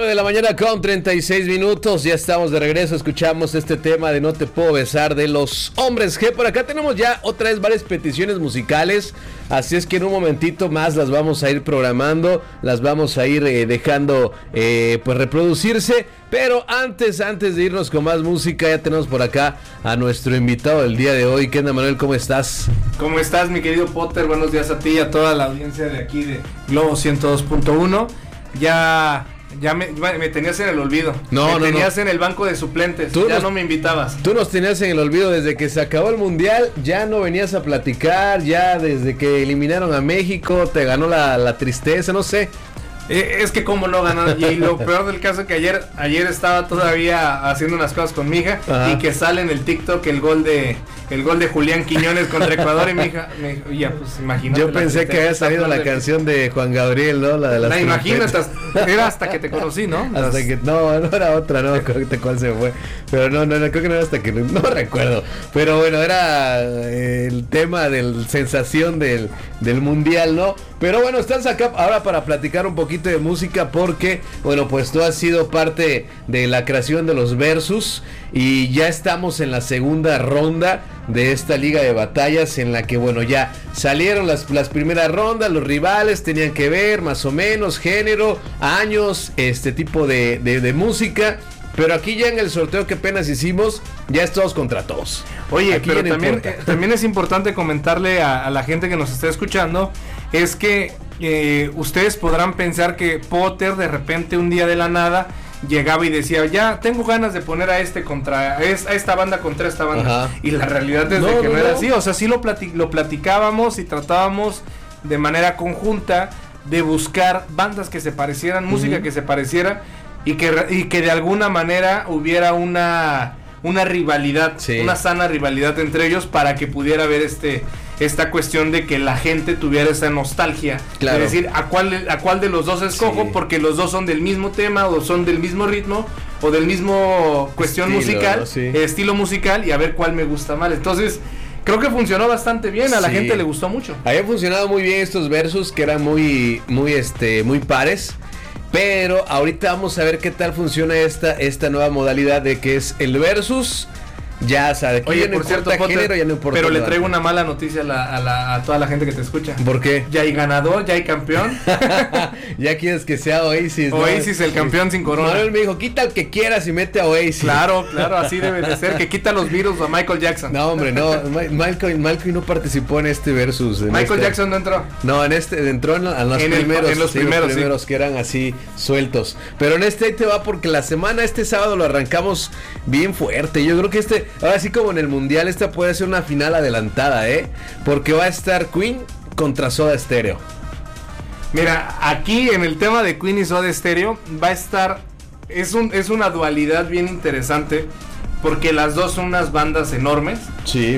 de la mañana con 36 minutos, ya estamos de regreso, escuchamos este tema de No Te Puedo Besar de Los Hombres G. Por acá tenemos ya otra vez varias peticiones musicales, así es que en un momentito más las vamos a ir programando, las vamos a ir dejando pues reproducirse. Pero antes de irnos con más música, ya tenemos por acá a nuestro invitado del día de hoy. ¿Qué onda, Manuel? ¿Cómo estás? ¿Cómo estás, mi querido Potter? Buenos días a ti y a toda la audiencia de aquí de Globo 102.1. Ya me tenías en el olvido. Me tenías en el banco de suplentes. No me invitabas. Tú nos tenías en el olvido desde que se acabó el mundial. Ya no venías a platicar. Ya desde que eliminaron a México te ganó la tristeza, no sé. Es que cómo no ganar. Y lo peor del caso es que ayer estaba todavía haciendo unas cosas con mi hija. Ajá. Y que sale en el TikTok el gol de Julián Quiñones contra Ecuador. Y mi hija me dijo, ya pues imagínate. Yo pensé que había salido la canción de Juan Gabriel, ¿no? La de las imagínate, era hasta que te conocí, ¿no? No era otra, no creo que cuál se fue. Pero no, creo que no era hasta que no recuerdo. Pero bueno, era el tema de la sensación del mundial, ¿no? Pero bueno, estás acá ahora para platicar un poquito de música porque, bueno, pues tú has sido parte de la creación de los Versus y ya estamos en la segunda ronda de esta liga de batallas en la que, bueno, ya salieron las primeras rondas, los rivales tenían que ver más o menos género, años, este tipo de música. Pero aquí ya en el sorteo que apenas hicimos, ya es todos contra todos. Oye, aquí pero también es importante comentarle a la gente que nos está escuchando, es que ustedes podrán pensar que Potter de repente un día de la nada llegaba y decía, ya tengo ganas de poner a esta banda contra esta banda. Ajá. Y la realidad es que no era así, o sea, sí lo platicábamos y tratábamos de manera conjunta de buscar bandas que se parecieran, música que se pareciera. Y que de alguna manera hubiera una rivalidad, una sana rivalidad entre ellos para que pudiera haber esta cuestión de que la gente tuviera esa nostalgia. Claro. Es decir, ¿a cuál de los dos escojo? Sí. Porque los dos son del mismo tema o son del mismo ritmo o del mismo cuestión musical, estilo musical, y a ver cuál me gusta más. Entonces, creo que funcionó bastante bien, a la gente le gustó mucho. Habían funcionado muy bien estos versus que eran muy pares. Pero ahorita vamos a ver qué tal funciona esta nueva modalidad de que es el versus. Ya sabes, oye, por cierto, Potter, ya no importa. Pero le traigo una mala noticia a toda la gente que te escucha. ¿Por qué? Ya hay ganador, ya hay campeón. Ya quieres que sea Oasis, ¿no? Oasis, el campeón sin corona. Manuel me dijo, quita el que quieras y mete a Oasis. Claro, así debe de ser. Que quita los virus a Michael Jackson. No, hombre, no. Michael no participó en este versus. Michael Jackson no entró. No, entró en los primeros que eran así sueltos. Pero en ahí te va porque la semana, este sábado lo arrancamos bien fuerte. Yo creo que ahora sí como en el mundial, esta puede ser una final adelantada, porque va a estar Queen contra Soda Stereo. Mira, aquí en el tema de Queen y Soda Stereo va a estar, es una dualidad bien interesante, porque las dos son unas bandas enormes. Sí.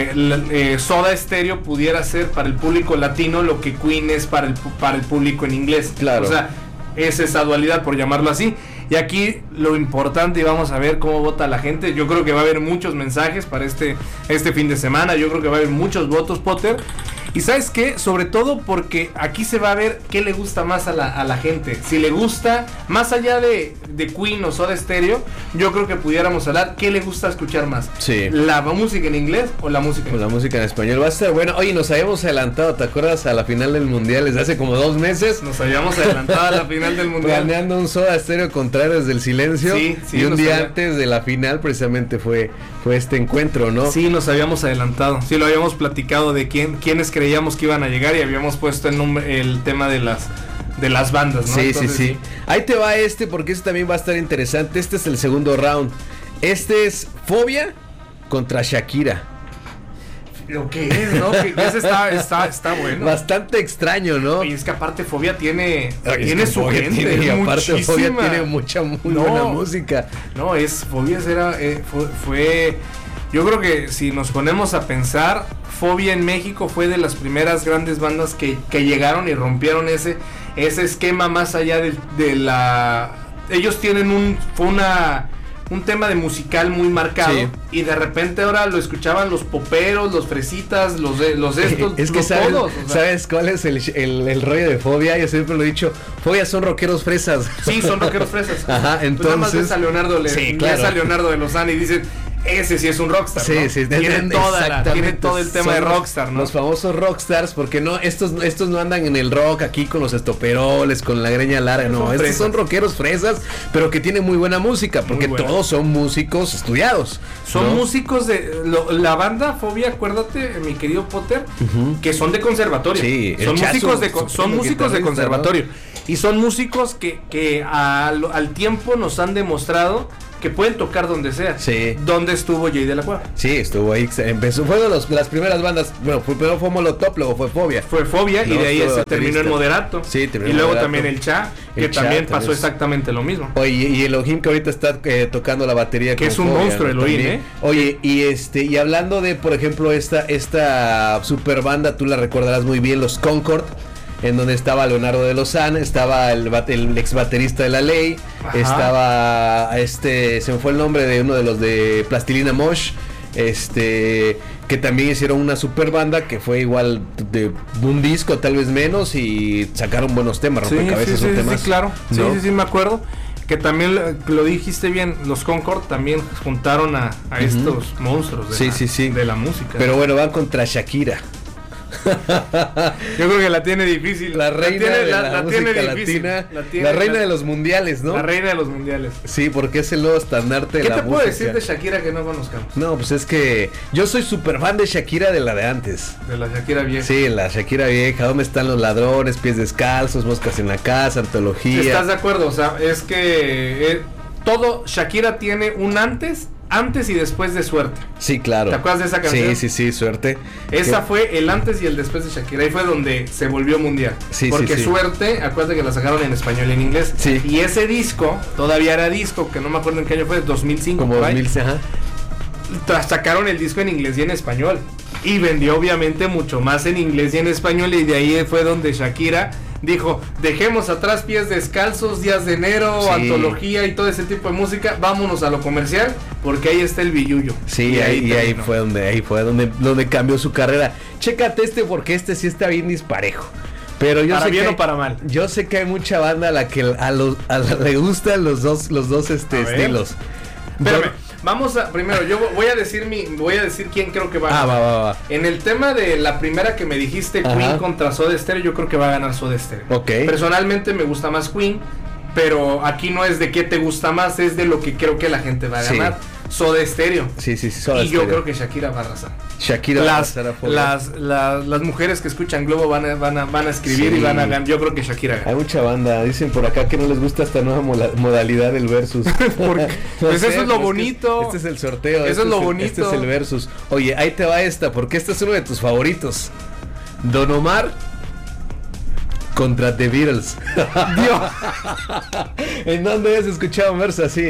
Soda Stereo pudiera ser para el público latino lo que Queen es para el público en inglés. Claro. O sea, es esa dualidad, por llamarlo así. Y aquí lo importante, y vamos a ver cómo vota la gente. Yo creo que va a haber muchos mensajes para este fin de semana. Yo creo que va a haber muchos votos, Potter. Y ¿sabes qué? Sobre todo porque aquí se va a ver qué le gusta más a la gente. Si le gusta, más allá de Queen o Soda Stereo, yo creo que pudiéramos hablar qué le gusta escuchar más. Sí. ¿La música en inglés o la música en español? La música en español. Va a estar bueno. Oye, nos habíamos adelantado, ¿te acuerdas? A la final del mundial desde hace como 2 meses. Nos habíamos adelantado a la final del mundial. Planeando un Soda Stereo contra Héroes del Silencio. Sí, y un día antes de la final precisamente fue este encuentro, ¿no? Sí, nos habíamos adelantado. Sí, lo habíamos platicado de quiénes creíamos que iban a llegar y habíamos puesto el tema de las bandas, ¿no? Sí, entonces, sí. Ahí te va porque también va a estar interesante. Este es el segundo round. Este es Fobia contra Shakira. Lo que es, ¿no? Que ese está bueno. Bastante extraño, ¿no? Y es que aparte Fobia tiene su gente. Y aparte Fobia tiene muy buena música. No, Fobia fue. Yo creo que si nos ponemos a pensar, Fobia en México fue de las primeras grandes bandas que llegaron y rompieron ese esquema más allá de la. Ellos tienen un tema de musical muy marcado, sí. Y de repente ahora lo escuchaban los poperos, los fresitas, los estos, es que los sabes, todos, o sea. ¿Sabes cuál es el rollo de Fobia? Yo siempre lo he dicho, Fobia son rockeros fresas. Sí, son rockeros fresas. Ajá, entonces. Pues nada más ves a Leonardo, sí, claro. ves a Leonardo de Lozán y dicen, ese sí es un rockstar, sí, ¿no? Sí, tiene todo el tema son de rockstar, ¿no? Los famosos rockstars, porque no, estos no andan en el rock aquí con los estoperoles, con la greña larga, no, estos son rockeros fresas, pero que tienen muy buena música, porque todos son músicos estudiados. Son ¿no? músicos la banda Fobia, acuérdate, mi querido Potter, que son de conservatorio. Sí, son músicos de conservatorio, ¿no? Y son músicos que al tiempo nos han demostrado que pueden tocar donde sea. Sí. ¿Dónde estuvo Jay de la Cueva? Sí, estuvo ahí, empezó, fue de las primeras bandas, bueno, primero fue Molotov, luego fue Fobia. Fue Fobia, no, y de ahí se terminó en Moderato. Sí, terminó. Y luego Moderato. También el Cha, que también pasó exactamente lo mismo. Oye, y Elohim, que ahorita está tocando la batería. Que es un Fobia, monstruo, ¿no? Elohim, Oye, y hablando de, por ejemplo, esta super banda, tú la recordarás muy bien, los Concord, en donde estaba Leonardo de Lozán, estaba el ex baterista de La Ley, ajá. Estaba se me fue el nombre de uno de los de Plastilina Mosh, que también hicieron una super banda que fue igual de un disco, tal vez menos, y sacaron buenos temas, rompecabezas o temas. Sí, claro, ¿no? sí, me acuerdo. Que también lo dijiste bien, los Concord también juntaron a estos monstruos de la música. Pero bueno, van contra Shakira. Yo creo que la tiene difícil. La reina de la música latina. La reina de los mundiales, ¿no? La reina de los mundiales. Sí, porque es el nuevo estandarte de la música. ¿Qué te puedo decir de Shakira que no conozcamos? No, pues es que yo soy súper fan de Shakira, de la de antes. De la Shakira vieja. Sí, la Shakira vieja. ¿Dónde están los ladrones? Pies descalzos, moscas en la casa, antología. ¿Estás de acuerdo? O sea, es que todo Shakira tiene un antes y después de Suerte. Sí, claro. ¿Te acuerdas de esa canción? Sí, Suerte. Esa fue el antes y el después de Shakira. Ahí fue donde se volvió mundial. Sí, porque sí. Suerte, acuérdate que la sacaron en español y en inglés. Sí. Y ese disco, todavía era disco, que no me acuerdo en qué año fue, 2005. Como 2000, ajá. Sacaron el disco en inglés y en español. Y vendió obviamente mucho más en inglés y en español. Y de ahí fue donde Shakira dijo, dejemos atrás Pies Descalzos, Días de Enero, sí. Antología y todo ese tipo de música, vámonos a lo comercial, porque ahí está el billuyo. Sí, y ahí fue donde cambió su carrera. Chécate porque sí está bien disparejo. Pero yo para sé bien que o para mal. Yo sé que hay mucha banda a la que le gustan los dos estilos. Espérame. Vamos a, primero, yo voy a decir quién creo que va a ganar. Va. En el tema de la primera que me dijiste, ajá. Queen contra Soda Stereo, yo creo que va a ganar Soda Stereo. Okay. Personalmente me gusta más Queen, pero aquí no es de qué te gusta más, es de lo que creo que la gente va a ganar. Sí. Soda Stereo. Sí, Soda y Stereo. Yo creo que Shakira va a arrasar. Shakira va a arrasar a fuego. Las mujeres que escuchan Globo van a escribir, sí. Y van a ganar. Yo creo que Shakira gana. Hay mucha banda, dicen por acá que no les gusta esta nueva modalidad del versus. Pues eso es lo bonito. Este es el sorteo. Eso es lo bonito. Este es el versus. Oye, ahí te va esta, porque este es uno de tus favoritos. Don Omar contra The Beatles. Dios. ¿En dónde has escuchado un verso así?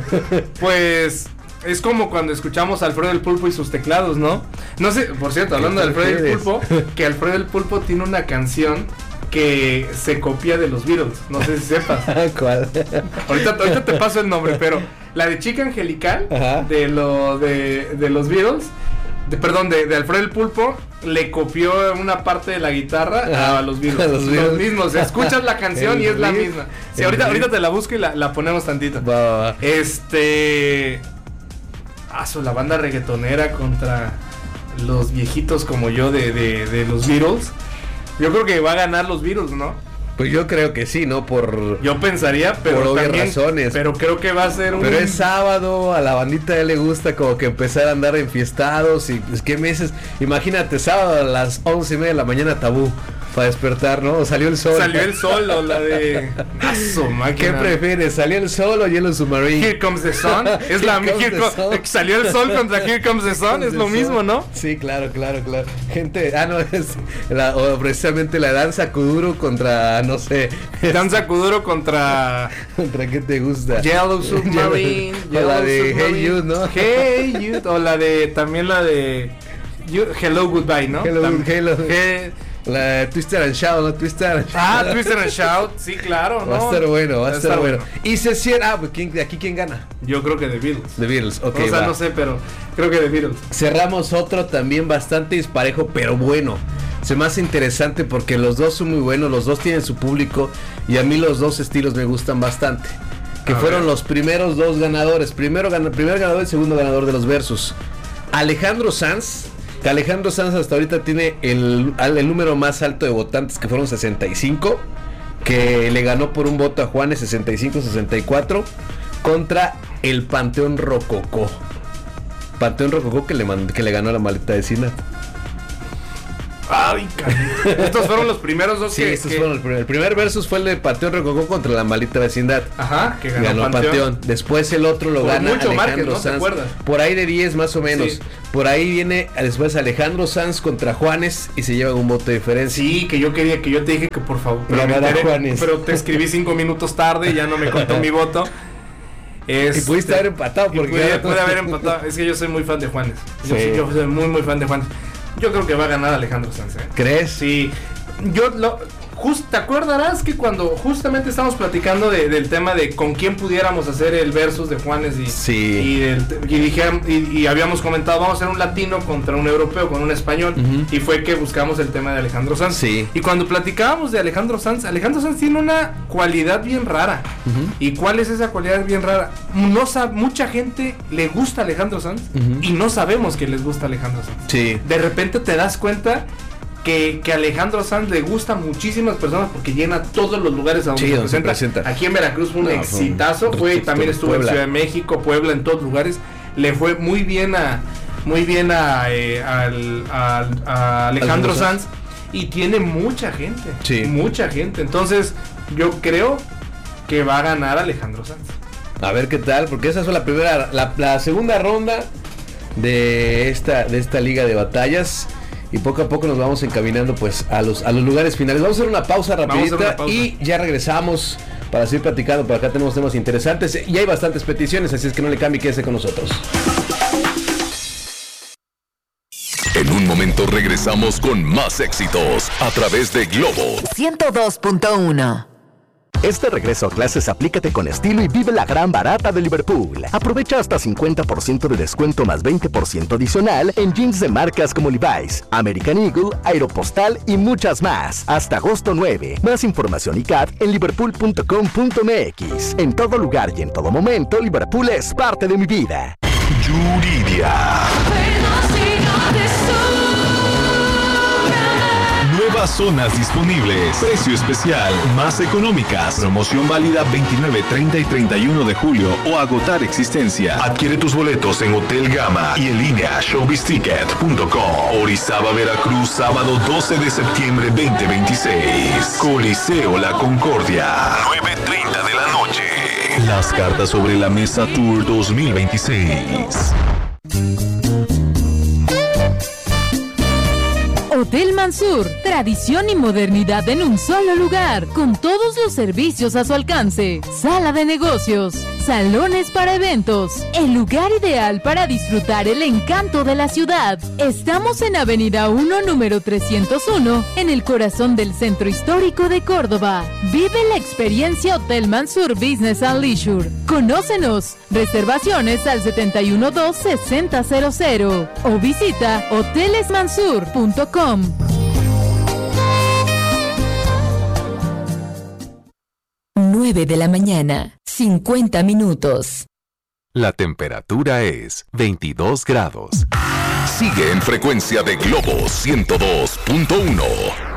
Pues es como cuando escuchamos a Alfredo el Pulpo y sus teclados, ¿no? No sé, por cierto, hablando de Alfredo el Pulpo, que Alfredo el Pulpo tiene una canción que se copia de los Beatles, no sé si sepas. ¿Cuál? Ahorita te paso el nombre, pero la de Chica Angelical, ajá. de los Beatles, de Alfredo el Pulpo, le copió una parte de la guitarra a los Beatles. Los mismos, o sea, escuchas la canción y es la misma. Sí, ahorita te la busco y la ponemos tantito. Va. La banda reggaetonera contra los viejitos como yo de los Beatles. Yo creo que va a ganar los Beatles, ¿no? Pues yo creo que sí, ¿no? Yo pensaría, pero por obvias razones. Pero creo que va a ser Pero es sábado, a la bandita ya le gusta como que empezar a andar enfiestados. Y pues, ¿qué me dices? Imagínate, sábado a las 11:30 de la mañana, Tabú. Para despertar, ¿no? Salió el sol. Salió el sol o la de... ¿Qué prefieres? ¿Salió el sol o Yellow Submarine? Here Comes the Sun. Es la salió el sol contra Here Comes the Sun. Es lo mismo, ¿no? Sí, claro. Gente, no, es precisamente la danza Kuduro contra, no sé. Danza Kuduro contra... ¿Contra qué te gusta? Yellow Submarine. O la de Hey You, ¿no? Hey You. O también la de Hello Goodbye, ¿no? Hello. La Twister and Shout, ¿no? Twister and Shout, sí, claro, ¿no? Va a estar bueno, va a estar bueno. Y se cierra, pues ¿quién gana? Yo creo que The Beatles. The Beatles, ok. O sea, no sé, pero creo que The Beatles. Cerramos otro también bastante disparejo, pero bueno. Se me hace interesante porque los dos son muy buenos, los dos tienen su público y a mí los dos estilos me gustan bastante. Que fueron los primeros dos ganadores, primer ganador y segundo ganador de los versus. Alejandro Sanz, que Alejandro Sanz hasta ahorita tiene el número más alto de votantes, que fueron 65, que le ganó por un voto a Juanes, 65-64, contra el Panteón Rococó. Panteón Rococó que le ganó a la Maldita Vecindad. Ay, cariño. Estos fueron los primeros dos. Sí, estos fueron el primer versus fue el de Panteón Rococó contra la Maldita Vecindad. Ajá, que ganó Panteón. Después el otro lo gana mucho Alejandro Márquez, ¿no? Sanz. Por ahí de 10 más o menos. Sí. Por ahí viene después Alejandro Sanz contra Juanes y se lleva un voto de diferencia. Sí, que yo te dije que por favor. Pero te escribí 5 minutos tarde y ya no me contó mi voto. Y pudiste haber empatado porque pude haber empatado. Es que yo soy muy fan de Juanes. Yo soy muy fan de Juanes. Yo creo que va a ganar Alejandro Sanz. ¿Crees? Sí. ¿Te acordarás que cuando justamente estábamos platicando del tema de con quién pudiéramos hacer el versus de Juanes y habíamos comentado vamos a hacer un latino contra un europeo con un español, y fue que buscamos el tema de Alejandro Sanz. Sí. Y cuando platicábamos de Alejandro Sanz tiene una cualidad bien rara. ¿Y cuál es esa cualidad bien rara? Mucha gente le gusta Alejandro Sanz y no sabemos que les gusta Alejandro Sanz. Sí. De repente te das cuenta que Alejandro Sanz le gusta a muchísimas personas porque llena todos los lugares a donde se presenta. Aquí en Veracruz fue un exitazo, también estuvo en Ciudad de México, Puebla, en todos lugares. Le fue muy bien a Alejandro Sanz y tiene mucha gente, mucha gente. Entonces yo creo que va a ganar Alejandro Sanz. A ver qué tal, porque esa fue la segunda ronda de esta liga de batallas. Y poco a poco nos vamos encaminando pues a los lugares finales. Vamos a hacer una pausa rapidita y ya regresamos para seguir platicando. Por acá tenemos temas interesantes y hay bastantes peticiones, así es que no le cambie, quédese con nosotros. En un momento regresamos con más éxitos a través de Globo 102.1. Este regreso a clases aplícate con estilo y vive la gran barata de Liverpool. Aprovecha hasta 50% de descuento más 20% adicional en jeans de marcas como Levi's, American Eagle, Aeropostale y muchas más. Hasta agosto 9. Más información y CAT en liverpool.com.mx. En todo lugar y en todo momento, Liverpool es parte de mi vida. Yuridia. Nuevas zonas disponibles. Precio especial. Más económicas. Promoción válida 29, 30 y 31 de julio o agotar existencia. Adquiere tus boletos en Hotel Gama y en línea showbizticket.com. Orizaba, Veracruz, sábado 12 de septiembre 2026. Coliseo La Concordia. 9:30 de la noche. Las cartas sobre la mesa Tour 2026. Hotel Mansur, tradición y modernidad en un solo lugar, con todos los servicios a su alcance. Sala de negocios, salones para eventos, el lugar ideal para disfrutar el encanto de la ciudad. Estamos en Avenida 1, número 301, en el corazón del centro histórico de Córdoba. Vive la experiencia Hotel Mansur Business and Leisure. Conócenos. Reservaciones al 712-6000 o visita hotelesmansur.com. 9 de la mañana, 50 minutos. La temperatura es 22 grados. Sigue en frecuencia de Globo 102.1.